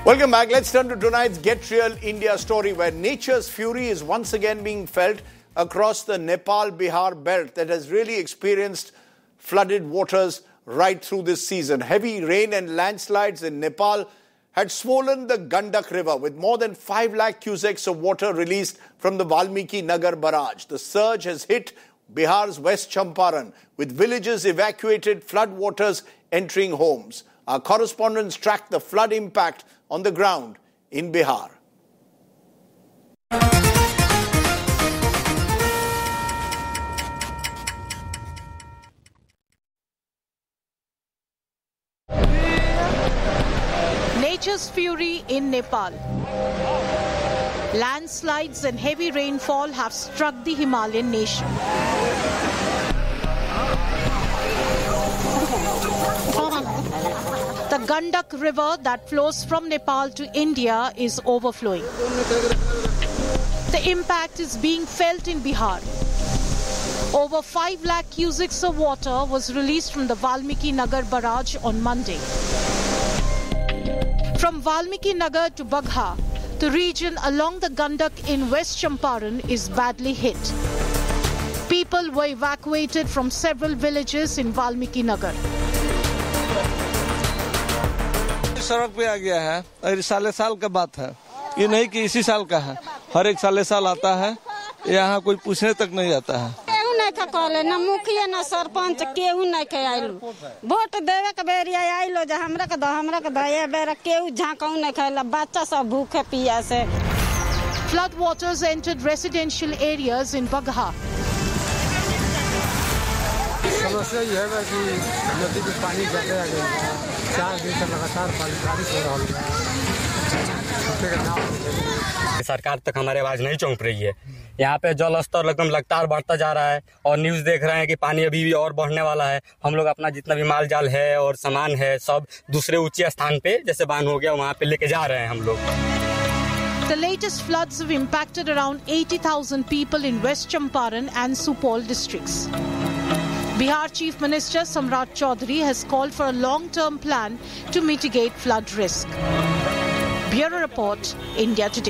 Welcome back. Let's turn to tonight's Get Real India story, where nature's fury is once again being felt across the Nepal-Bihar belt that has really experienced flooded waters right through this season. Heavy rain and landslides in Nepal had swollen the Gandak River with more than 5 lakh cusecs of water released from the Valmiki Nagar barrage. The surge has hit Bihar's West Champaran, with villages evacuated, flood waters entering homes. Our correspondents tracked the flood impact on the ground in Bihar. Nature's fury in Nepal. Landslides and heavy rainfall have struck the Himalayan nation. The Gandak River that flows from Nepal to India is overflowing. The impact is being felt in Bihar. Over 5 lakh cusecs of water was released from the Valmiki Nagar barrage on Monday. From Valmiki Nagar to Bagha, the region along the Gandak in West Champaran is badly hit. People were evacuated from several villages in Valmiki Nagar. सड़क पे आ गया है और साल का बात है, ये नहीं कि इसी साल का है, हर एक साल आता है, यहाँ कोई पूछने तक नहीं आता है। केहू नहीं था कहले, ना मुखिया ना सरपंच केहू नहीं के आइलो, वोट देवे के बेरिया आइलो जे हमरा के दया बेरा केहू झांकाऊ नहीं खाइला, बच्चा सब भूखे पियासे। Flood waters entered residential areas in Bagha. समस्या ये है कि नदी में पानी ज्यादा आ गया, 4 दिन से लगातार बारिश हो रहा है। सरकार तक हमारी आवाज नहीं पहुंच रही है। यहाँ पे जल स्तर एकदम लगातार बढ़ता जा रहा है और न्यूज देख रहे हैं कि पानी अभी भी और बढ़ने वाला है। हम लोग अपना जितना भी माल जाल है और सामान है सब दूसरे ऊंचे स्थान पे जैसे बांध हो गया वहाँ पे लेके जा रहे हैं हम लोग। The latest floods have impacted around 80,000 people in West Champaran and Supaul districts. Bihar Chief Minister Samrat Chaudhary has called for a long-term plan to mitigate flood risk. Bureau Report, India Today.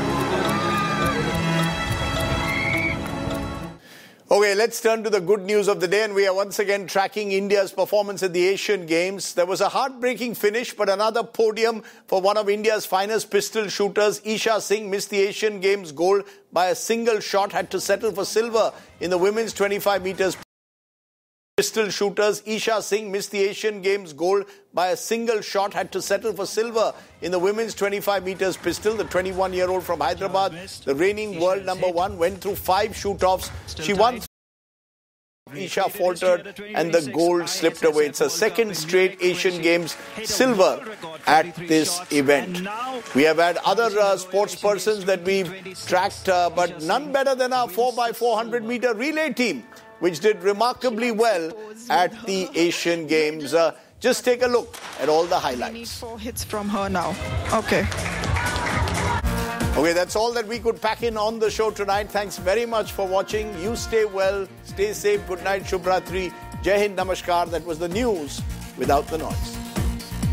Okay, let's turn to the good news of the day, and we are once again tracking India's performance at the Asian Games. There was a heartbreaking finish, but another podium for one of India's finest pistol shooters. Isha Singh missed the Asian Games gold by a single shot, had to settle for silver in the women's 25 meters pistol shooters. Isha Singh missed the Asian Games gold by a single shot, had to settle for silver in the women's 25 meters pistol. The 21-year-old from Hyderabad, the reigning world number 1, went through 5 shoot-offs. She won. Isha faltered and the gold slipped away. It's her second straight Asian Games silver at this event. We have had other sports persons that we've tracked, but none better than our 4x400 meter relay team, which did remarkably well at the Asian Games. Just take a look at all the highlights. We need 4 hits from her now. Okay, that's all that we could pack in on the show tonight. Thanks very much for watching. You stay well, stay safe. Good night, Shubh Ratri. Jai Hind, Namaskar. That was the news without the noise.